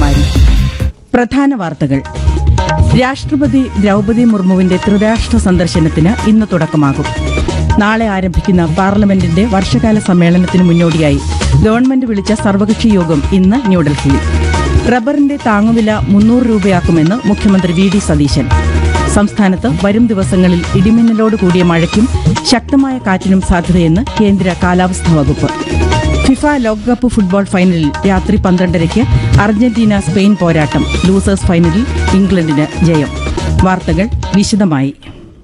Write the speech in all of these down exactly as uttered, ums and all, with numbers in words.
കന്യാകുമാരി. പ്രധാന വാർത്തകൾ. രാഷ്ട്രപതി ദ്രൗപദി മുർമുവിന്റെ ത്രിരാഷ്ട്ര സന്ദർശനത്തിന് ഇന്ന് തുടക്കമാകും. നാളെ ആരംഭിക്കുന്ന പാർലമെന്റിന്റെ വർഷകാല സമ്മേളനത്തിന് മുന്നോടിയായി ഗവൺമെന്റ് വിളിച്ച സർവകക്ഷി യോഗം ഇന്ന് ന്യൂഡൽഹിയിൽ. റബ്ബറിന്റെ താങ്ങുവില മുന്നൂറ് രൂപയാക്കുമെന്ന് മുഖ്യമന്ത്രി വി ഡി സതീശൻ. സംസ്ഥാനത്ത് വരും ദിവസങ്ങളിൽ ഇടിമിന്നലോട് കൂടിയ മഴയ്ക്കും ശക്തമായ കാറ്റിനും സാധ്യതയെന്ന് കേന്ദ്ര കാലാവസ്ഥാ വകുപ്പ്. ഫിഫ ലോകകപ്പ് ഫുട്ബോൾ ഫൈനലിൽ രാത്രി പന്ത്രണ്ടരയ്ക്ക് അർജന്റീന സ്പെയിൻ പോരാട്ടം. ലൂസേഴ്സ് ഫൈനലിൽ ഇംഗ്ലണ്ടിന് ജയം. വാർത്തകൾ വിശദമായി.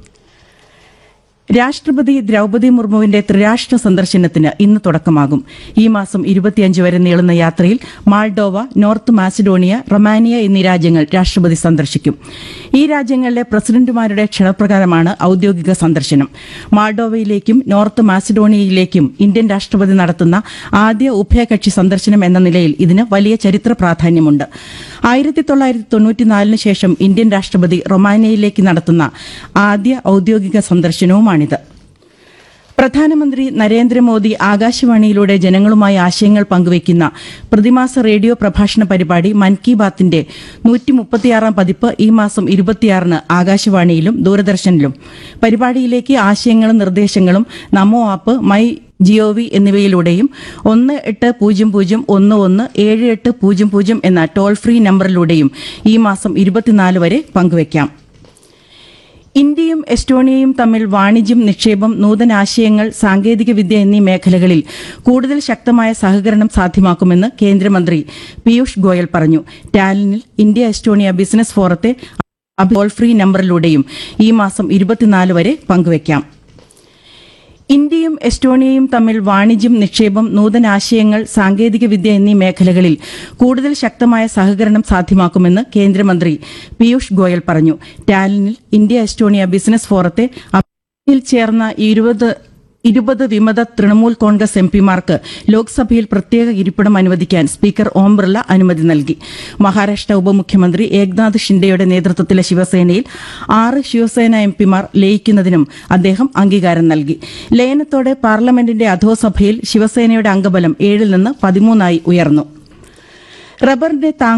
രാഷ്ട്രപതി ദ്രൗപദി മുർമുവിന്റെ ത്രിരാഷ്ട്ര സന്ദർശനത്തിന് ഇന്ന് തുടക്കമാകും. ഈ മാസം ഇരുപത്തിയഞ്ച് വരെ നീളുന്ന യാത്രയിൽ മാൾഡോവ, നോർത്ത് മാസിഡോണിയ, റൊമാനിയ എന്നീ രാജ്യങ്ങൾ രാഷ്ട്രപതി സന്ദർശിക്കും. ഈ രാജ്യങ്ങളിലെ പ്രസിഡന്റുമാരുടെ ക്ഷണപ്രകാരമാണ് ഔദ്യോഗിക സന്ദർശനം. മാൾഡോവയിലേക്കും നോർത്ത് മാസിഡോണിയയിലേക്കും ഇന്ത്യൻ രാഷ്ട്രപതി നടത്തുന്ന ആദ്യ ഉഭയകക്ഷി സന്ദർശനം എന്ന നിലയിൽ ഇതിന് വലിയ ചരിത്ര പ്രാധാന്യമുണ്ട്. ആയിരത്തി തൊള്ളായിരത്തി തൊണ്ണൂറ്റിനാലിന് ശേഷം ഇന്ത്യൻ രാഷ്ട്രപതി റൊമാനിയയിലേക്ക് നടത്തുന്ന ആദ്യ ഔദ്യോഗിക സന്ദർശനവുമാണിത്. പ്രധാനമന്ത്രി നരേന്ദ്രമോദി ആകാശവാണിയിലൂടെ ജനങ്ങളുമായി ആശയങ്ങൾ പങ്കുവയ്ക്കുന്ന പ്രതിമാസ റേഡിയോ പ്രഭാഷണ പരിപാടി മൻ കി ബാത്തിന്റെ നൂറ്റി മുപ്പത്തിയാറാം പതിപ്പ് ഈ മാസം ഇരുപത്തിയാറിന് ആകാശവാണിയിലും ദൂരദർശനിലും. പരിപാടിയിലേക്ക് ആശയങ്ങളും നിർദ്ദേശങ്ങളും നമോ ആപ്പ്, മൈ ജിഒവി എന്നിവയിലൂടെയും ഒന്ന് എട്ട് പൂജ്യം പൂജ്യം ഒന്ന് ഒന്ന് ഏഴ് എട്ട് പൂജ്യം പൂജ്യം എന്ന ടോൾ ഫ്രീ നമ്പറിലൂടെയും ഈ മാസം ഇരുപത്തിനാല് വരെ പങ്കുവയ്ക്കാം. ഇന്ത്യയും എസ്റ്റോണിയയും തമ്മിൽ വാണിജ്യം, നിക്ഷേപം, നൂതനാശയങ്ങൾ, സാങ്കേതികവിദ്യ എന്നീ മേഖലകളിൽ കൂടുതൽ ശക്തമായ സഹകരണം സാധ്യമാക്കുമെന്ന് കേന്ദ്രമന്ത്രി പീയൂഷ് ഗോയൽ പറഞ്ഞു. ടാലിനിൽ India Estonia business ഫോറത്തെ toll free നമ്പറിലൂടെയും ഈ മാസം ഇരുപത്തിനാല് വരെ പങ്കുവയ്ക്കാം. ഇന്ത്യയും എസ്റ്റോണിയയും തമ്മിൽ വാണിജ്യം, നിക്ഷേപം, നൂതനാശയങ്ങൾ, സാങ്കേതികവിദ്യ എന്നീ മേഖലകളിൽ കൂടുതൽ ശക്തമായ സഹകരണം സാധ്യമാക്കുമെന്ന് കേന്ദ്രമന്ത്രി പീയൂഷ് ഗോയൽ പറഞ്ഞു. ടാലിനിൽ ഇന്ത്യ എസ്റ്റോണിയ ബിസിനസ് ഫോറത്തെ ിൽ ചേർന്ന ഇരുപത് ഇരുപത് വിമത തൃണമൂൽ കോൺഗ്രസ് എംപിമാർക്ക് ലോക്സഭയിൽ പ്രത്യേക ഇരിപ്പിടം അനുവദിക്കാൻ സ്പീക്കർ ഓം ബിർള അനുമതി നൽകി. മഹാരാഷ്ട്ര ഉപമുഖ്യമന്ത്രി ഏക്നാഥ് ഷിൻഡെയുടെ നേതൃത്വത്തിലെ ശിവസേനയിൽ ആറ് ശിവസേന എംപിമാർ ലയിക്കുന്നതിനും അദ്ദേഹം അംഗീകാരം നൽകി. ലയനത്തോടെ പാർലമെന്റിന്റെ അധോസഭയിൽ ശിവസേനയുടെ അംഗബലം ഏഴിൽ നിന്ന് പതിമൂന്നായി ഉയർന്നു. റബ്ബറിന്റെ